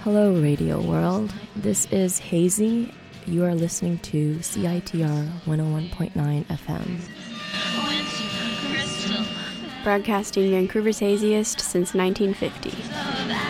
Hello, Radio World. This is Hazy. You are listening to CITR 101.9 FM. Broadcasting Vancouver's haziest since 1950.